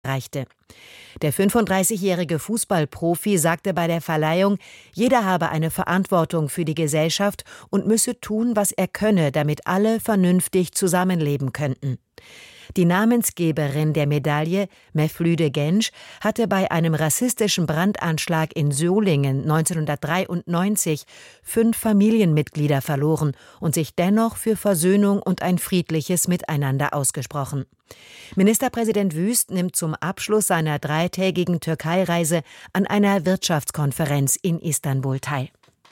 erreichte. Der 35-jährige Fußballprofi sagte bei der Verleihung, jeder habe eine Verantwortung für die Gesellschaft und müsse tun, was er könne, damit alle vernünftig zusammenleben könnten. Die Namensgeberin der Medaille, Mevlüde Genç, hatte bei einem rassistischen Brandanschlag in Solingen 1993 5 Familienmitglieder verloren und sich dennoch für Versöhnung und ein friedliches Miteinander ausgesprochen. Ministerpräsident Wüst nimmt zum Abschluss seiner 3-tägigen Türkei-Reise an einer Wirtschaftskonferenz in Istanbul teil.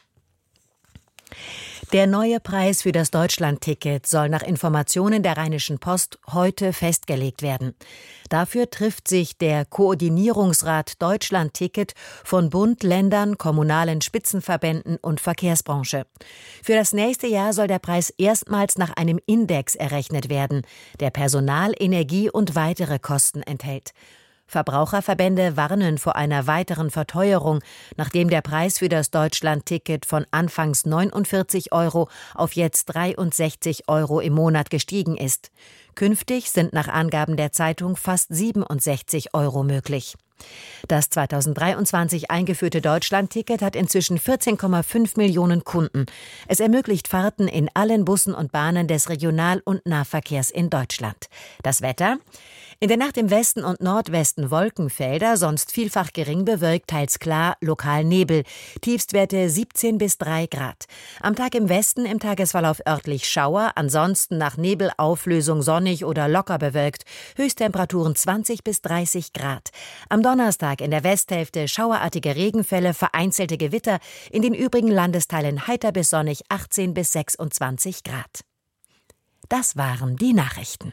Der neue Preis für das Deutschlandticket soll nach Informationen der Rheinischen Post heute festgelegt werden. Dafür trifft sich der Koordinierungsrat Deutschlandticket von Bund, Ländern, kommunalen Spitzenverbänden und Verkehrsbranche. Für das nächste Jahr soll der Preis erstmals nach einem Index errechnet werden, der Personal, Energie und weitere Kosten enthält. Verbraucherverbände warnen vor einer weiteren Verteuerung, nachdem der Preis für das Deutschlandticket von anfangs 49 € auf jetzt 63 € im Monat gestiegen ist. Künftig sind nach Angaben der Zeitung fast 67 € möglich. Das 2023 eingeführte Deutschlandticket hat inzwischen 14,5 Millionen Kunden. Es ermöglicht Fahrten in allen Bussen und Bahnen des Regional- und Nahverkehrs in Deutschland. Das Wetter? In der Nacht im Westen und Nordwesten Wolkenfelder, sonst vielfach gering bewölkt, teils klar, lokal Nebel. Tiefstwerte 17 bis 3 Grad. Am Tag im Westen im Tagesverlauf örtlich Schauer, ansonsten nach Nebelauflösung sonnig oder locker bewölkt. Höchsttemperaturen 20 bis 30 Grad. Am Donnerstag in der Westhälfte schauerartige Regenfälle, vereinzelte Gewitter, in den übrigen Landesteilen heiter bis sonnig 18 bis 26 Grad. Das waren die Nachrichten.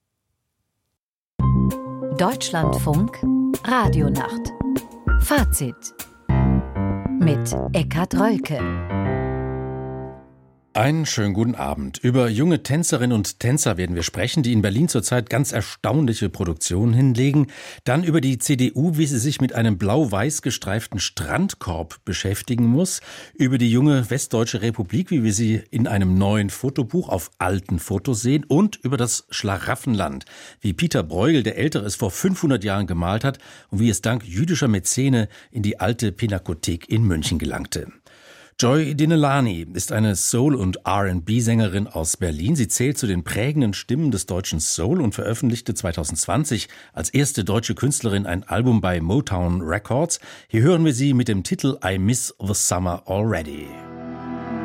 Deutschlandfunk Radionacht. Fazit mit Eckhard Rölke. Einen schönen guten Abend. Über junge Tänzerinnen und Tänzer werden wir sprechen, die in Berlin zurzeit ganz erstaunliche Produktionen hinlegen. Dann über die CDU, wie sie sich mit einem blau-weiß gestreiften Strandkorb beschäftigen muss. Über die junge Westdeutsche Republik, wie wir sie in einem neuen Fotobuch auf alten Fotos sehen. Und über das Schlaraffenland, wie Peter Bruegel, der Ältere, es vor 500 Jahren gemalt hat und wie es dank jüdischer Mäzene in die alte Pinakothek in München gelangte. Joy Dinelani ist eine Soul- und R&B-Sängerin aus Berlin. Sie zählt zu den prägenden Stimmen des deutschen Soul und veröffentlichte 2020 als erste deutsche Künstlerin ein Album bei Motown Records. Hier hören wir sie mit dem Titel I Miss the Summer Already.